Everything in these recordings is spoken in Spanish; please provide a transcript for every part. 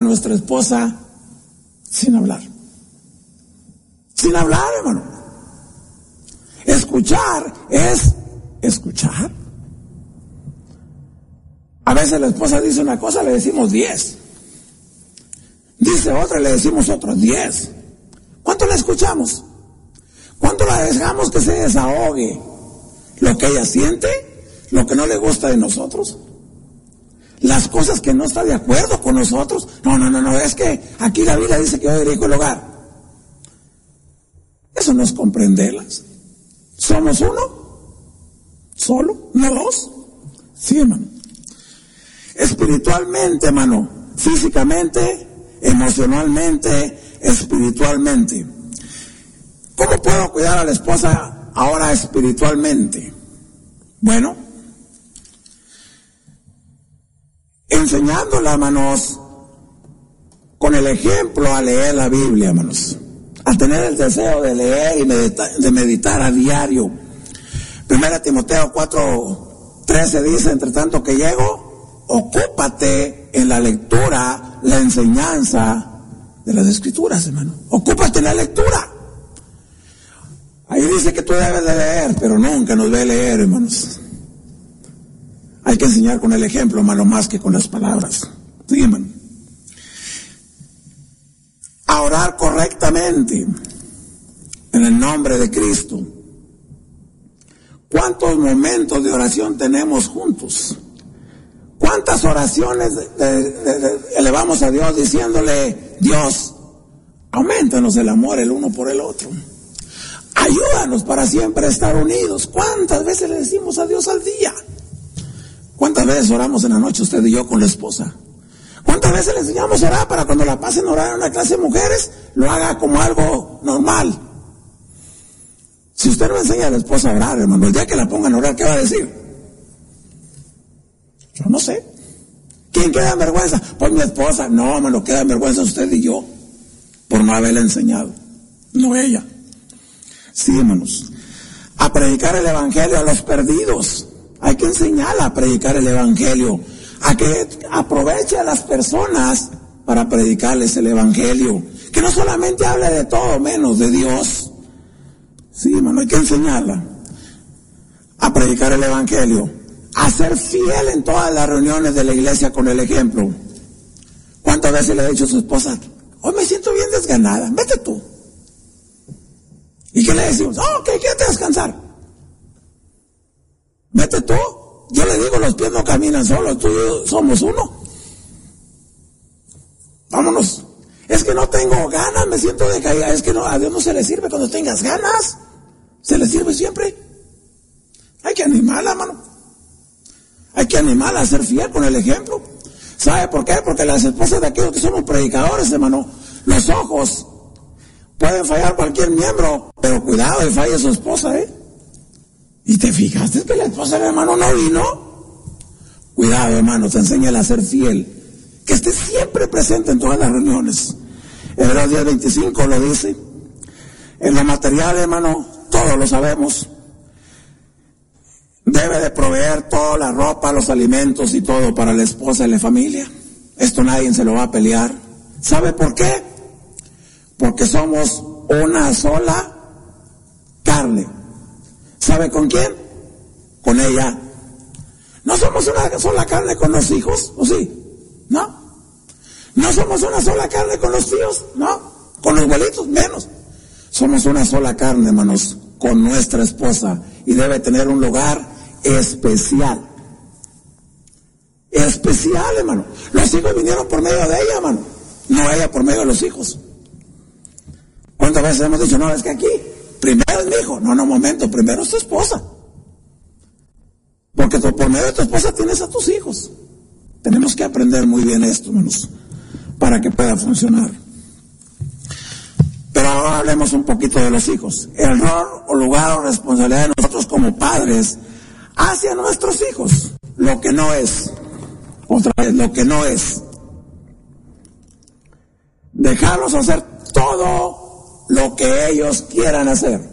nuestra esposa sin hablar. Sin hablar, hermano. Escuchar es escuchar. A veces la esposa dice una cosa, le decimos 10. Dice otra, le decimos otros 10. ¿Cuánto la escuchamos? ¿Cuánto la dejamos que se desahogue? Lo que ella siente, lo que no le gusta de nosotros, las cosas que no está de acuerdo con nosotros. No, es que aquí la Biblia dice que yo dirijo el hogar. Eso no es comprenderlas. ¿Somos uno? ¿Solo? ¿No dos? Sí, hermano. Espiritualmente, hermano, físicamente, emocionalmente, espiritualmente. ¿Cómo puedo cuidar a la esposa ahora espiritualmente? Bueno, enseñándola, hermanos, con el ejemplo a leer la Biblia, hermanos, a tener el deseo de leer y de meditar a diario. 1 Timoteo 4:13 dice: entre tanto que llego, ocúpate en la lectura, la enseñanza de las Escrituras, hermano. Ocúpate en la lectura. Ahí dice que tú debes de leer, pero nunca nos ve leer, hermanos. Hay que enseñar con el ejemplo, hermano, más que con las palabras. Sí, hermano. A orar correctamente en el nombre de Cristo. ¿Cuántos momentos de oración tenemos juntos? ¿Cuántas oraciones elevamos a Dios diciéndole: Dios, aumentanos el amor el uno por el otro? Ayúdanos para siempre estar unidos. ¿Cuántas veces le decimos a Dios al día? ¿Cuántas veces oramos en la noche usted y yo con la esposa? ¿Cuántas veces le enseñamos a orar para cuando la pasen a orar en una clase de mujeres, lo haga como algo normal? Si usted no enseña a la esposa a orar, hermano, el día que la pongan a orar, ¿qué va a decir? Yo no sé. ¿Quién queda en vergüenza? Pues mi esposa. No, me lo queda en vergüenza usted y yo, por no haberle enseñado. No ella. Sí, hermanos. A predicar el evangelio a los perdidos. Hay que enseñarla a predicar el evangelio, a que aproveche a las personas para predicarles el evangelio, que no solamente hable de todo menos de Dios. Sí, hermano, hay que enseñarla a predicar el evangelio, a ser fiel en todas las reuniones de la iglesia con el ejemplo. ¿Cuántas veces le ha dicho a su esposa: hoy me siento bien desganada, vete tú? ¿Y qué le decimos? Ok, quédate a descansar. Vete tú. Yo le digo, los pies no caminan solos, tú y yo somos uno. Vámonos. Es que no tengo ganas, me siento decaída. Es que no, a Dios no se le sirve cuando tengas ganas. Se le sirve siempre. Hay que animarla, hermano. Hay que animarla a ser fiel con el ejemplo. ¿Sabe por qué? Porque las esposas de aquellos que somos predicadores, hermano, los ojos pueden fallar cualquier miembro, pero cuidado de falle su esposa, ¿eh? ¿Y te fijaste que la esposa del hermano no vino? Cuidado, hermano, te enséñala a ser fiel, que esté siempre presente en todas las reuniones. Hebreos 10:25 lo dice. En lo material, hermano, todos lo sabemos. Debe de proveer toda la ropa, los alimentos y todo para la esposa y la familia. Esto nadie se lo va a pelear. ¿Sabe por qué? Porque somos una sola carne. ¿Sabe con quién? Con ella. No somos una sola carne con los hijos, ¿o sí? No. No somos una sola carne con los tíos, no. Con los abuelitos, menos. Somos una sola carne, hermanos, con nuestra esposa, y debe tener un lugar especial. Especial, hermano. Los hijos vinieron por medio de ella, hermano. No ella por medio de los hijos. ¿Cuántas veces hemos dicho: no, es que aquí primero es mi hijo? No, momento, primero es tu esposa. Porque por medio de tu esposa tienes a tus hijos. Tenemos que aprender muy bien esto, hermanos, para que pueda funcionar. Pero ahora hablemos un poquito de los hijos. El rol o lugar o responsabilidad de nosotros como padres hacia nuestros hijos. Lo que no es. Otra vez, lo que no es. Dejarlos hacer todo lo que ellos quieran hacer.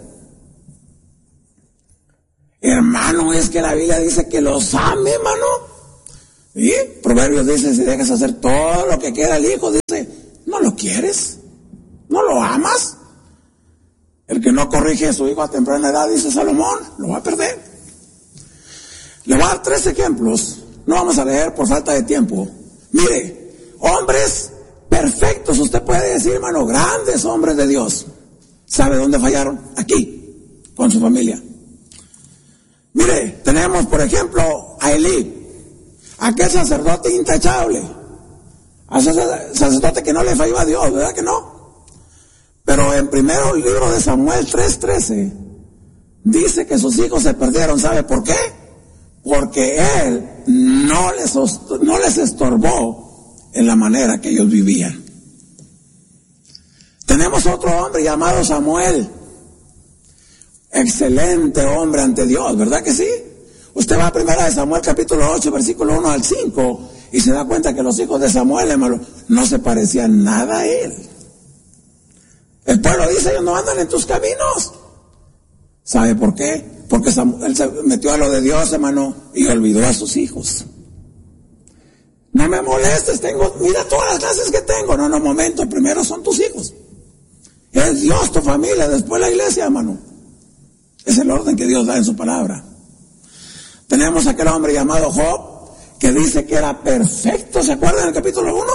Hermano, es que la Biblia dice que los ame, hermano. Y Proverbios dice, si dejas hacer todo lo que quiera el hijo, dice, no lo quieres, no lo amas. El que no corrige a su hijo a temprana edad, dice Salomón, lo va a perder. Le voy a dar 3 ejemplos, no vamos a leer por falta de tiempo. Mire, hombres perfectos, usted puede decir, hermano, grandes hombres de Dios. ¿Sabe dónde fallaron? Aquí, con su familia. Mire, tenemos por ejemplo a Elí, aquel sacerdote intachable, sacerdote que no le falló a Dios, ¿verdad que no? Pero en primero el libro de Samuel 3:13 dice que sus hijos se perdieron. ¿Sabe por qué? Porque él no les estorbó en la manera que ellos vivían. Tenemos otro hombre llamado Samuel, excelente hombre ante Dios, ¿verdad que sí? Usted va a primera de Samuel capítulo 8, versículo 1 al 5, y se da cuenta que los hijos de Samuel, hermano, no se parecían nada a él. El pueblo dice, ellos no andan en tus caminos. ¿Sabe por qué? Porque Samuel se metió a lo de Dios, hermano, y olvidó a sus hijos. No me molestes, mira todas las clases que tengo. No, momento, primero son tus hijos. Es Dios, tu familia, después la iglesia, hermano. Es el orden que Dios da en su palabra. Tenemos aquel hombre llamado Job, que dice que era perfecto, ¿se acuerdan del capítulo 1?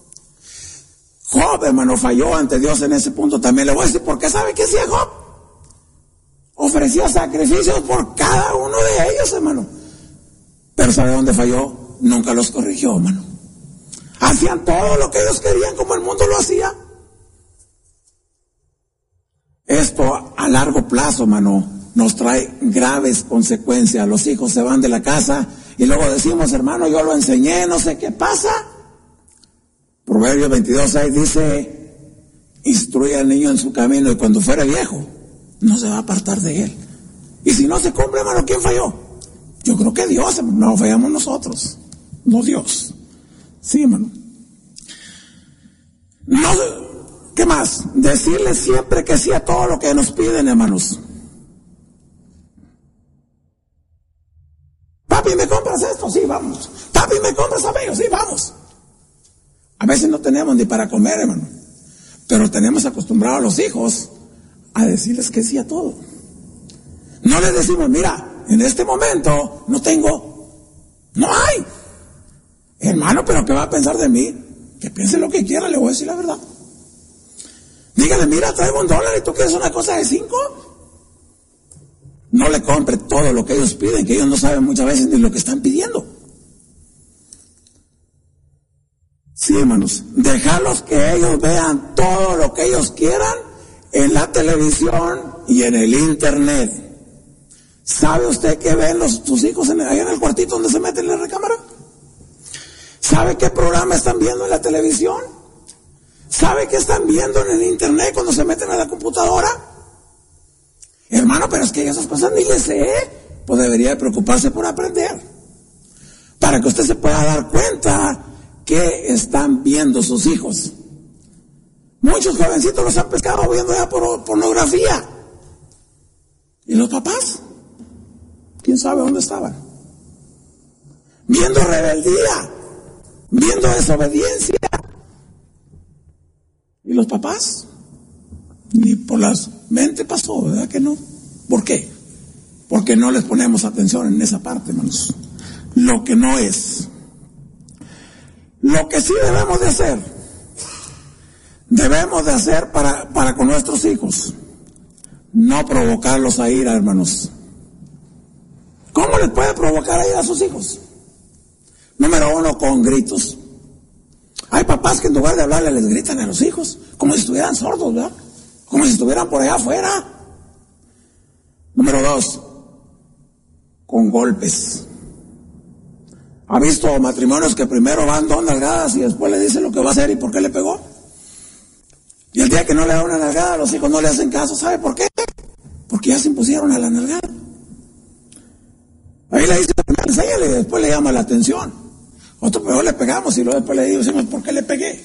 Job, hermano, falló ante Dios en ese punto también. Le voy a decir, ¿por qué sabe qué hacía Job? Ofrecía sacrificios por cada uno de ellos, hermano. Pero ¿sabe dónde falló? Nunca los corrigió, hermano. Hacían todo lo que ellos querían como el mundo lo hacía. Esto a largo plazo, hermano, nos trae graves consecuencias. Los hijos se van de la casa y luego decimos, hermano, yo lo enseñé, no sé qué pasa. Proverbios 22:6 dice, instruye al niño en su camino y cuando fuere viejo, no se va a apartar de él. Y si no se cumple, hermano, ¿quién falló? Yo creo que Dios, no fallamos nosotros, no Dios. Sí, hermano. No, ¿qué más? Decirle siempre que sí a todo lo que nos piden, hermanos. Papi, ¿me compras esto? Sí, vamos. Papi, ¿me compras aquello? Sí, vamos. A veces no tenemos ni para comer, hermano. Pero tenemos acostumbrados a los hijos a decirles que sí a todo. No les decimos, mira, en este momento no tengo, no hay. Hermano, pero ¿qué va a pensar de mí? Que piense lo que quiera, le voy a decir la verdad. Dígale, mira, traigo $1 y tú quieres una cosa de 5. No le compre todo lo que ellos piden, que ellos no saben muchas veces ni lo que están pidiendo. Sí, hermanos, dejarlos que ellos vean todo lo que ellos quieran en la televisión y en el internet. ¿Sabe usted qué ven sus hijos ahí en el cuartito donde se meten en la recámara? ¿Sabe qué programa están viendo en la televisión? ¿Sabe qué están viendo en el internet cuando se meten a la computadora? Hermano, pero es que esas cosas ni les sé. Pues debería de preocuparse por aprender. Para que usted se pueda dar cuenta que están viendo sus hijos. Muchos jovencitos los han pescado viendo ya pornografía. ¿Y los papás? ¿Quién sabe dónde estaban? Viendo rebeldía, viendo desobediencia. ¿Y los papás? Ni por las mente pasó, ¿verdad que no? ¿Por qué? Porque no les ponemos atención en esa parte, hermanos. Lo que no es. Lo que sí debemos de hacer para con nuestros hijos, no provocarlos a ira, hermanos. ¿Cómo les puede provocar a ira a sus hijos? Número 1, con gritos. Hay papás que en lugar de hablarle les gritan a los hijos, como si estuvieran sordos, ¿verdad? Como si estuvieran por allá afuera. Número 2, con golpes. ¿Ha visto matrimonios que primero van 2 nalgadas y después le dicen lo que va a hacer y por qué le pegó? Y el día que no le da una nalgada, los hijos no le hacen caso. ¿Sabe por qué? Porque ya se impusieron a la nalgada. Ahí le dice, enséñale, y después le llama la atención. Otro peor le pegamos y luego después le digo, Señor, ¿por qué le pegué?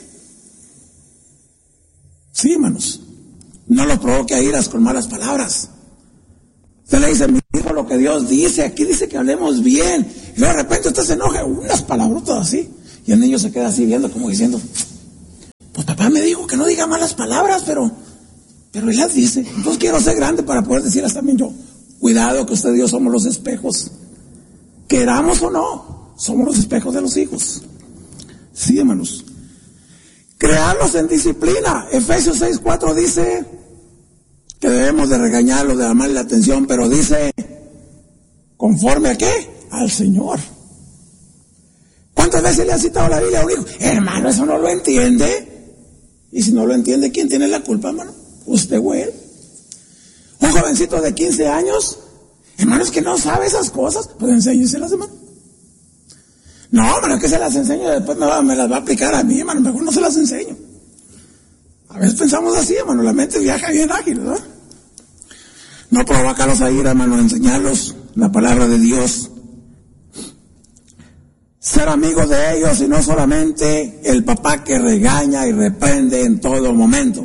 Sí, hermanos. No los provoque a iras con malas palabras. Usted le dice, mi hijo, lo que Dios dice, aquí dice que hablemos bien. Y de repente usted se enoja, unas palabrotas así. Y el niño se queda así viendo, como diciendo, pues papá me dijo que no diga malas palabras, pero él las dice. Entonces quiero ser grande para poder decirlas también yo. Cuidado, que usted y yo somos los espejos. Queramos o no, somos los espejos de los hijos. Sí, hermanos. Crearlos en disciplina. Efesios 6:4 dice que debemos de regañarlos, de llamarle la atención, pero dice, ¿conforme a qué? Al Señor. ¿Cuántas veces le han citado la Biblia a un hijo? Hermano, eso no lo entiende. Y si no lo entiende, ¿quién tiene la culpa, hermano? ¿Usted o él? Un jovencito de 15 años, hermano, es que no sabe esas cosas, pues enséñeselas, hermano. No, hermano, que se las enseño, después me las va a aplicar a mí, hermano, mejor no se las enseño. A veces pensamos así, hermano, la mente viaja bien ágil, ¿verdad? No provocarlos a ir, hermano, enseñarlos la palabra de Dios. Ser amigos de ellos y no solamente el papá que regaña y reprende en todo momento.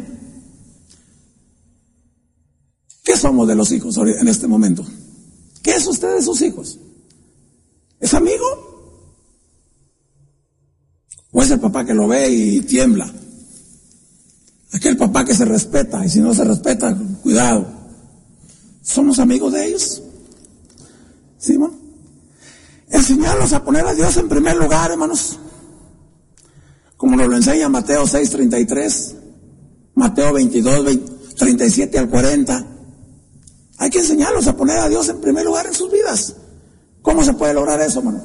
¿Qué somos de los hijos en este momento? ¿Qué es usted de sus hijos? ¿Es amigo? ¿O es el papá que lo ve y tiembla? Aquel papá que se respeta, y si no se respeta, cuidado. ¿Somos amigos de ellos? ¿Sí, hermano? Enseñarlos a poner a Dios en primer lugar, hermanos. Como nos lo enseña Mateo 6:33, Mateo 22:37 al 40. Hay que enseñarlos a poner a Dios en primer lugar en sus vidas. ¿Cómo se puede lograr eso, hermano?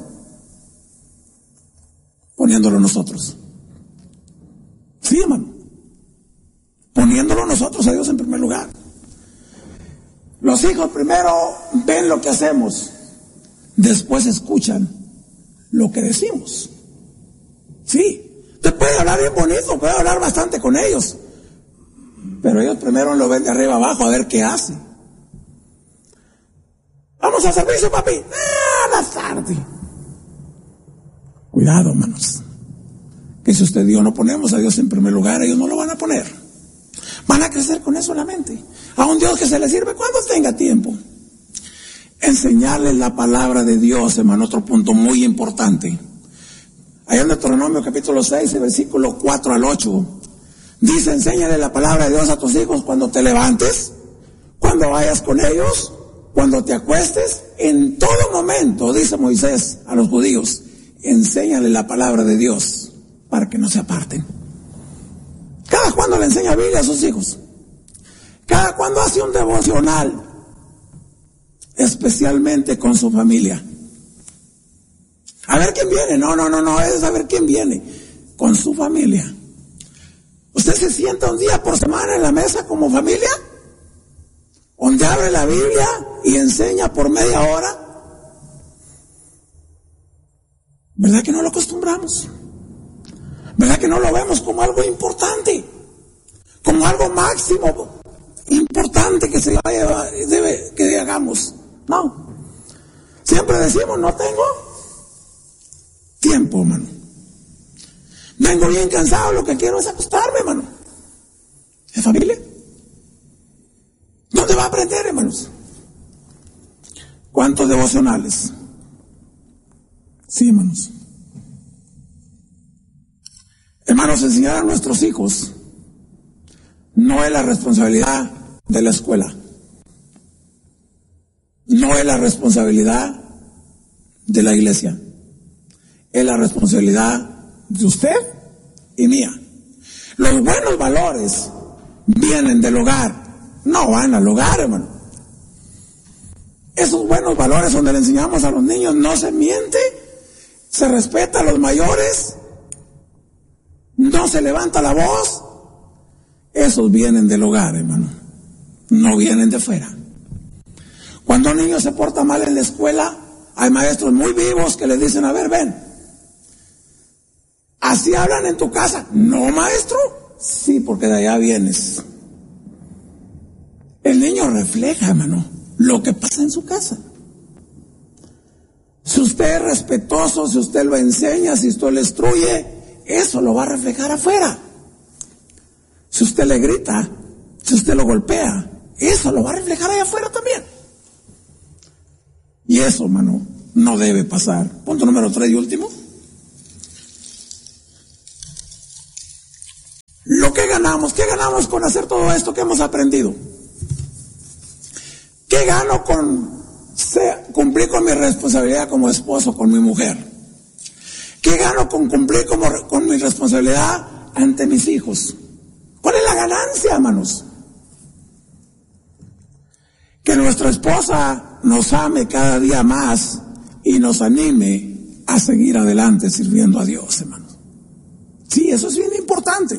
Poniéndolo nosotros. Sí, hermano. Poniéndolo nosotros a Dios en primer lugar. Los hijos primero ven lo que hacemos, después escuchan lo que decimos. Sí, usted puede hablar bien bonito, puede hablar bastante con ellos, pero ellos primero lo ven de arriba abajo a ver qué hace. Vamos al servicio, papi. La tarde. Cuidado, hermanos. Que si usted y yo no ponemos a Dios en primer lugar, ellos no lo van a poner. Van a crecer con eso en la mente. A un Dios que se le sirve cuando tenga tiempo. Enseñarles la palabra de Dios, hermano, otro punto muy importante. Allá en Deuteronomio capítulo 6, versículo 4 al 8, dice, enséñale la palabra de Dios a tus hijos cuando te levantes, cuando vayas con ellos, cuando te acuestes, en todo momento, dice Moisés a los judíos, enséñale la palabra de Dios para que no se aparten. Cada cuando le enseña Biblia a sus hijos, cada cuando hace un devocional, especialmente con su familia. A ver quién viene, no, es a ver quién viene, con su familia. ¿Usted se sienta un día por semana en la mesa como familia? Donde abre la Biblia y enseña por media hora. ¿Verdad que no lo acostumbramos? ¿Verdad que no lo vemos como algo importante? Como algo máximo, importante que se debe que hagamos. No. Siempre decimos, no tengo tiempo, hermano. Vengo bien cansado, lo que quiero es acostarme, hermano. ¿Es familia? ¿Dónde va a aprender, hermanos? ¿Cuántos devocionales? Sí, hermanos. Hermanos, enseñar a nuestros hijos no es la responsabilidad de la escuela. No es la responsabilidad de la iglesia. Es la responsabilidad de usted y mía. Los buenos valores vienen del hogar, no van al hogar, hermano. Esos buenos valores donde le enseñamos a los niños, no se miente, se respeta a los mayores, no se levanta la voz, esos vienen del hogar, hermano, no vienen de fuera. Cuando un niño se porta mal en la escuela, hay maestros muy vivos que le dicen, a ver, ven, ¿así hablan en tu casa? No, maestro. Sí, porque de allá vienes. El niño refleja, hermano, lo que pasa en su casa. Si usted es respetuoso, si usted lo enseña, si usted lo instruye, eso lo va a reflejar afuera. Si usted le grita, si usted lo golpea, eso lo va a reflejar allá afuera también. Y eso, hermano, no debe pasar. Punto número 3 y último. Lo que ganamos, ¿qué ganamos con hacer todo esto que hemos aprendido? ¿Qué gano con cumplir con mi responsabilidad como esposo con mi mujer? ¿Qué gano con cumplir con mi responsabilidad ante mis hijos? ¿Cuál es la ganancia, hermanos? Que nuestra esposa nos ame cada día más y nos anime a seguir adelante sirviendo a Dios, hermanos. Sí, eso es bien importante.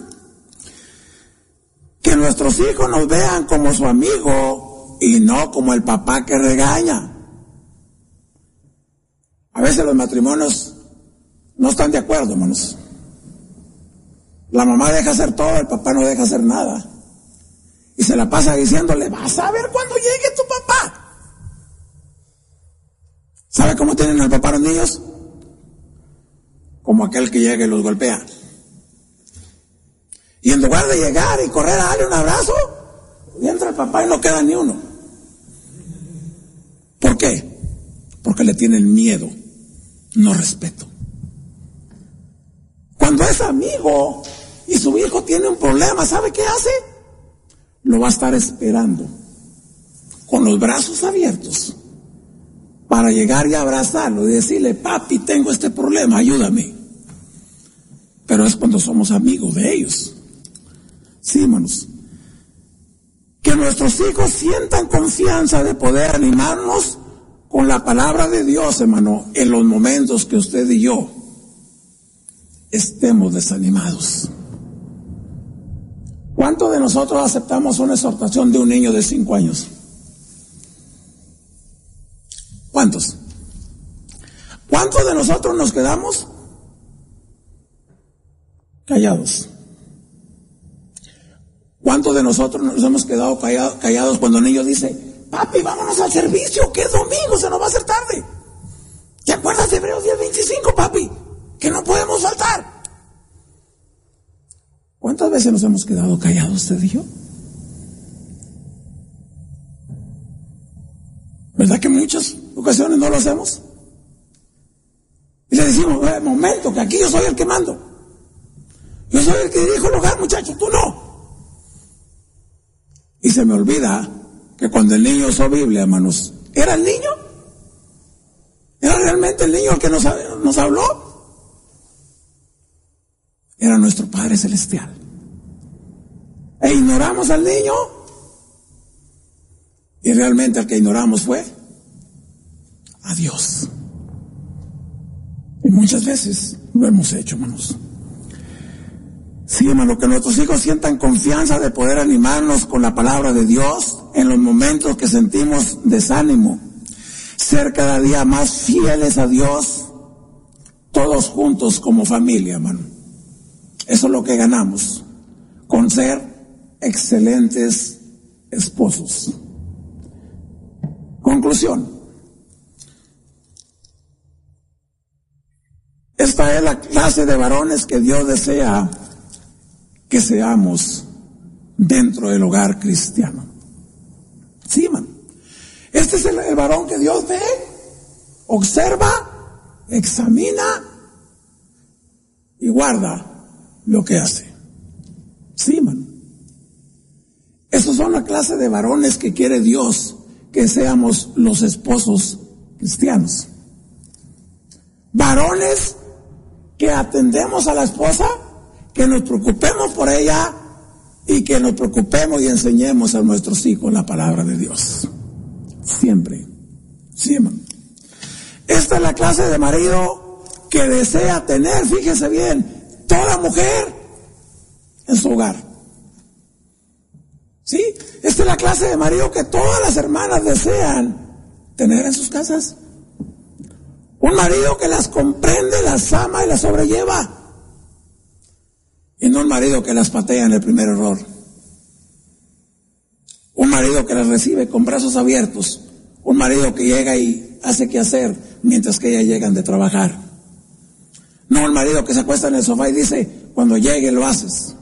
Que nuestros hijos nos vean como su amigo y no como el papá que regaña. A veces los matrimonios no están de acuerdo, hermanos. La mamá deja hacer todo, el papá no deja hacer nada. Y se la pasa diciéndole, vas a ver cuando llegue tu papá. ¿Sabe cómo tienen al papá los niños? Como aquel que llega y los golpea. Y en lugar de llegar y correr a darle un abrazo, y entra el papá y no queda ni uno. ¿Por qué? Porque le tienen miedo, no respeto. Cuando es amigo y su hijo tiene un problema, ¿sabe qué hace? Lo va a estar esperando con los brazos abiertos para llegar y abrazarlo y decirle, papi, tengo este problema, ayúdame. Pero es cuando somos amigos de ellos. Sí, hermanos. Que nuestros hijos sientan confianza de poder animarnos con la palabra de Dios, hermano, en los momentos que usted y yo estemos desanimados. ¿Cuántos de nosotros aceptamos una exhortación de un niño de 5 años? ¿Cuántos? ¿Cuántos de nosotros nos quedamos callados? ¿Cuántos de nosotros nos hemos quedado callados cuando el niño dice, papi, vámonos al servicio, que es domingo, se nos va a hacer tarde? ¿Te acuerdas de Hebreos 10:25, papi? Que no podemos faltar. ¿Cuántas veces nos hemos quedado callados, usted y yo? ¿Verdad que en muchas ocasiones no lo hacemos? Y le decimos, momento, que aquí yo soy el que mando. Yo soy el que dirijo el hogar, muchachos, tú no. Y se me olvida que cuando el niño usó Biblia, hermanos, ¿era el niño? ¿Era realmente el niño el que nos habló? Era nuestro Padre Celestial. E ignoramos al niño. Y realmente el que ignoramos fue a Dios. Y muchas veces lo hemos hecho, hermanos. Sí, hermano, que nuestros hijos sientan confianza de poder animarnos con la palabra de Dios en los momentos que sentimos desánimo. Ser cada día más fieles a Dios, todos juntos como familia, hermano. Eso es lo que ganamos con ser excelentes esposos. Conclusión. Esta es la clase de varones que Dios desea que seamos dentro del hogar cristiano. Sí, man. Este es el varón que Dios ve, observa, examina y guarda lo que hace. Sí, man. Esos son la clase de varones que quiere Dios que seamos los esposos cristianos. Varones que atendemos a la esposa, que nos preocupemos por ella y que nos preocupemos y enseñemos a nuestros hijos la palabra de Dios. Siempre. Siempre. Esta es la clase de marido que desea tener, fíjese bien, toda mujer en su hogar. ¿Sí? Esta es la clase de marido que todas las hermanas desean tener en sus casas. Un marido que las comprende, las ama y las sobrelleva. Y no un marido que las patea en el primer error. Un marido que las recibe con brazos abiertos. Un marido que llega y hace qué hacer mientras que ellas llegan de trabajar. No el marido que se acuesta en el sofá y dice, cuando llegue lo haces.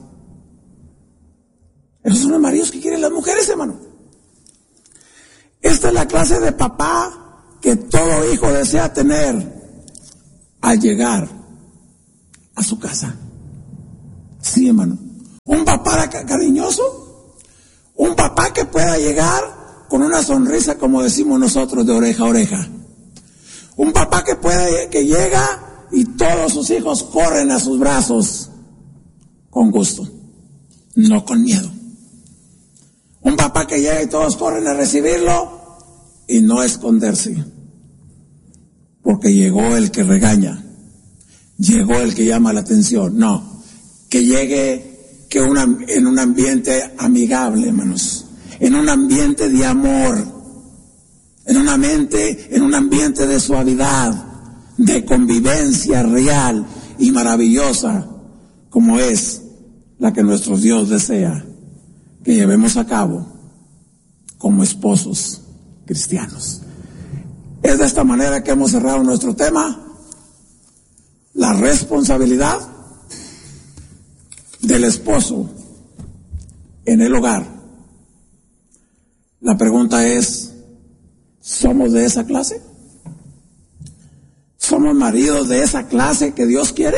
Esos son los maridos que quieren las mujeres, hermano. Esta es la clase de papá que todo hijo desea tener al llegar a su casa. Sí, hermano. Un papá cariñoso, un papá que pueda llegar con una sonrisa, como decimos nosotros, de oreja a oreja. Un papá que llega y todos sus hijos corren a sus brazos con gusto, no con miedo. Un papá que llega y todos corren a recibirlo y no esconderse, porque llegó el que regaña, llegó el que llama la atención. No, que llegue en un ambiente amigable, hermanos, en un ambiente de amor, en un ambiente de suavidad, de convivencia real y maravillosa, como es la que nuestro Dios desea que llevemos a cabo como esposos cristianos. Es de esta manera que hemos cerrado nuestro tema, la responsabilidad del esposo en el hogar. La pregunta es, ¿somos de esa clase? ¿Somos maridos de esa clase que Dios quiere?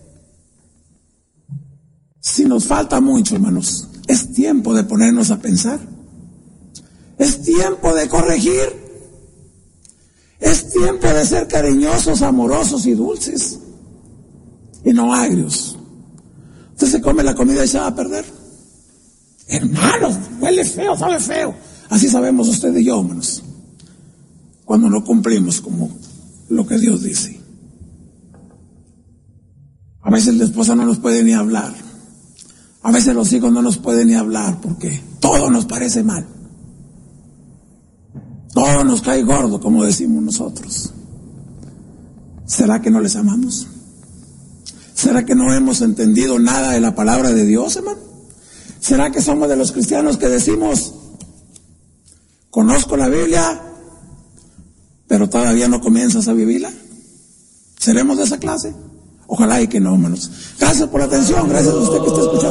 Si nos falta mucho, hermanos, es tiempo de ponernos a pensar. Es tiempo de corregir. Es tiempo de ser cariñosos, amorosos y dulces, y no agrios. Usted se come la comida y se va a perder. Hermanos, huele feo, sabe feo. Así sabemos usted y yo, hermanos, cuando no cumplimos como lo que Dios dice. A veces la esposa no nos puede ni hablar. A veces los hijos no nos pueden ni hablar porque todo nos parece mal. Todo nos cae gordo, como decimos nosotros. ¿Será que no les amamos? ¿Será que no hemos entendido nada de la palabra de Dios, hermano? ¿Será que somos de los cristianos que decimos, conozco la Biblia, pero todavía no comienzas a vivirla? ¿Seremos de esa clase? Ojalá y que no, hermanos. Gracias por la atención, gracias a usted que está escuchando.